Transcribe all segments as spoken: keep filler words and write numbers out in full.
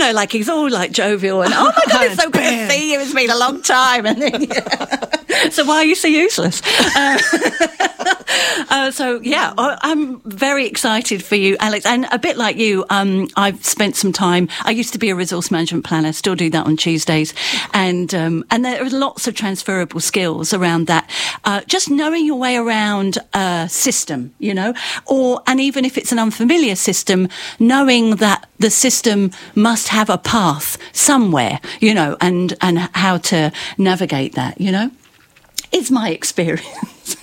know, like he's all like jovial and, oh my God, it's so good to see you. It's been a long time. And then, yeah. So why are you so useless? Uh, uh, so, yeah, I'm very excited for you, Alex. And a bit like you, um, I've spent some time. I used to be a resource management planner, still do that on Tuesdays. And um, and there are lots of transferable skills around that. Uh, just knowing your way around a system, you know, or and even if it's an unfamiliar system, knowing that the system must have a path somewhere, you know, and, and how to navigate that, you know. It's my experience.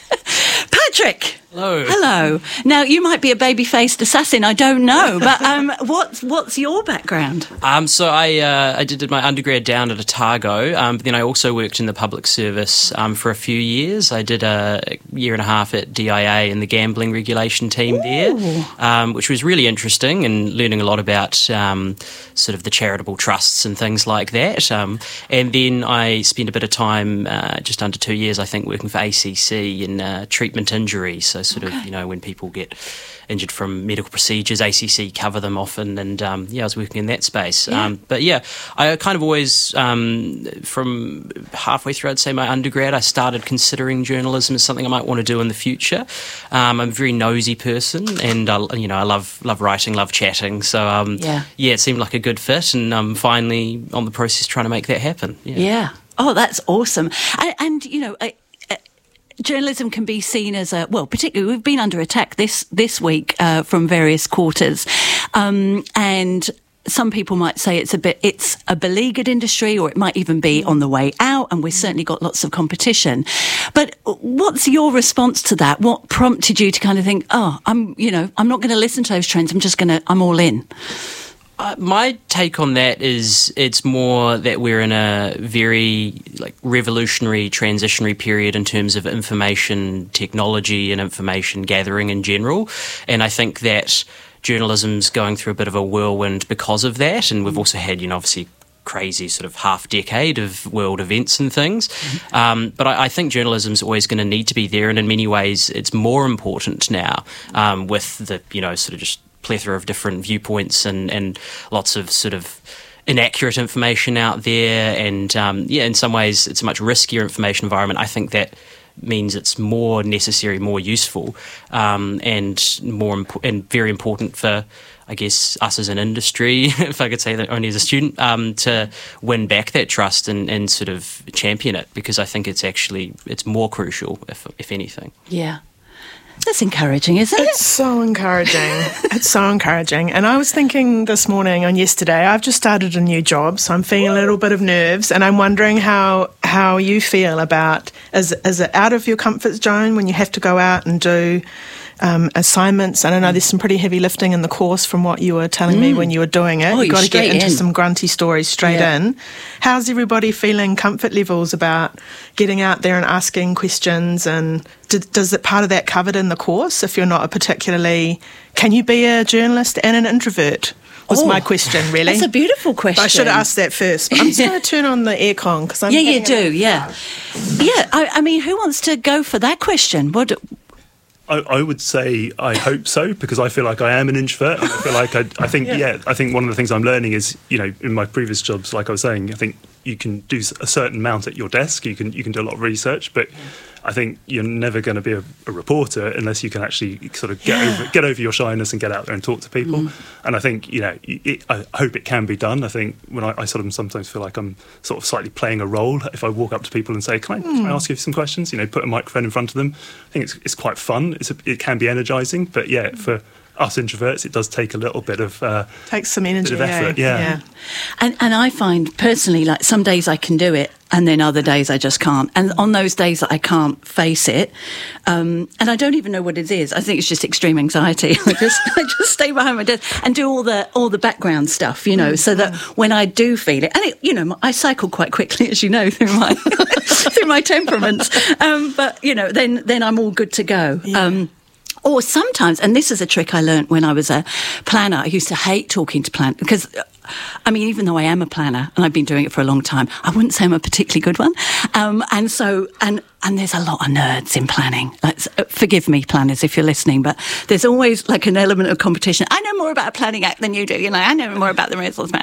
Patrick. Hello. Hello. Now, you might be a baby-faced assassin, I don't know, but um, what's what's your background? Um, so I uh, I did my undergrad down at Otago, um, but then I also worked in the public service um, for a few years. I did a year and a half at D I A in the gambling regulation team Ooh. there, um, which was really interesting and learning a lot about um, sort of the charitable trusts and things like that. Um, and then I spent a bit of time, uh, just under two years, I think, working for A C C in uh, treatment injury, so sort okay. of, you know, when people get injured from medical procedures, A C C cover them often, and um, yeah, I was working in that space. Yeah. Um, but yeah, I kind of always, um, from halfway through, I'd say my undergrad, I started considering journalism as something I might want to do in the future. Um, I'm a very nosy person, and I, you know, I love love writing, love chatting. So um, yeah. yeah, it seemed like a good fit, and I'm finally on the process trying to make that happen. Yeah. yeah. Oh, that's awesome. And, and you know. I, Journalism can be seen as a, well, particularly we've been under attack this, this week, uh, from various quarters. Um, and some people might say it's a bit, it's a beleaguered industry, or it might even be on the way out. And we've certainly got lots of competition. But what's your response to that? What prompted you to kind of think, oh, I'm, you know, I'm not going to listen to those trends. I'm just going to, I'm all in. Uh, my take on that is it's more that we're in a very like revolutionary transitionary period in terms of information technology and information gathering in general, and I think that journalism's going through a bit of a whirlwind because of that, and we've also had, you know, obviously crazy sort of half decade of world events and things. Mm-hmm. Um, but I, I think journalism's always going to need to be there, and in many ways it's more important now um, with the, you know, sort of just plethora of different viewpoints and, and lots of sort of inaccurate information out there. And um, yeah, in some ways it's a much riskier information environment. I think that means it's more necessary, more useful, um, and more imp- and very important for, I guess, us as an industry, if I could say that only as a student, um, to win back that trust and, and sort of champion it, because I think it's actually, it's more crucial, if if anything. Yeah. That's encouraging, isn't it? It's so encouraging. It's so encouraging. And I was thinking this morning and yesterday, I've just started a new job, so I'm feeling a little bit of nerves, and I'm wondering how how you feel about, is, is it out of your comfort zone when you have to go out and do um, assignments? And I know there's some pretty heavy lifting in the course from what you were telling mm. me when you were doing it. Oh, You've got to get into in. some grunty stories straight yeah. in. How's everybody feeling comfort levels about getting out there and asking questions, and Did, does it part of that covered in the course? If you're not a particularly, can you be a journalist and an introvert? Was oh, my question, really. That's a beautiful question. But I should have asked that first. But I'm just going to turn on the aircon because I'm. Yeah, you do. Yeah, yeah. I, I mean, who wants to go for that question? What? Do, I, I would say I hope so, because I feel like I am an introvert. I feel like I, I think, yeah. yeah, I think one of the things I'm learning is, you know, in my previous jobs, like I was saying, I think you can do a certain amount at your desk. You can you can do a lot of research, but I think you're never going to be a, a reporter unless you can actually sort of get yeah. over get over your shyness and get out there and talk to people. Mm. And I think, you know, it, I hope it can be done. I think when I, I sort of sometimes feel like I'm sort of slightly playing a role if I walk up to people and say, "Can I, mm. can I ask you some questions?" You know, put a microphone in front of them. I think it's it's quite fun. It's a, it can be energising, but yeah, mm. for us introverts, it does take a little bit of uh, takes some energy, bit of effort, yeah. yeah. And and I find personally, like some days I can do it, and then other days I just can't. And on those days that I can't face it, um, and I don't even know what it is. I think it's just extreme anxiety. I just I just stay behind my desk and do all the all the background stuff, you know, mm-hmm. so that when I do feel it, and it, you know, I cycle quite quickly, as you know, through my through my temperaments. Um, but you know, then then I'm all good to go. Yeah. Um, Or sometimes, and this is a trick I learned when I was a planner, I used to hate talking to planners because, I mean, even though I am a planner and I've been doing it for a long time, I wouldn't say I'm a particularly good one. Um, and so, and and there's a lot of nerds in planning. Like, forgive me, planners, if you're listening, but there's always like an element of competition. I know more about a planning act than you do. You know, I know more about the resource management.